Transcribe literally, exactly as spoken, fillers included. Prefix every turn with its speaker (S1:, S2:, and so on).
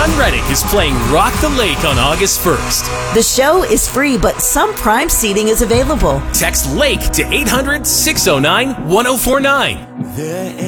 S1: John Reddick is playing Rock the Lake on August first.
S2: The show is free, but some Prime seating is available.
S1: Text LAKE to eight hundred, six oh nine, one oh four nine.
S3: There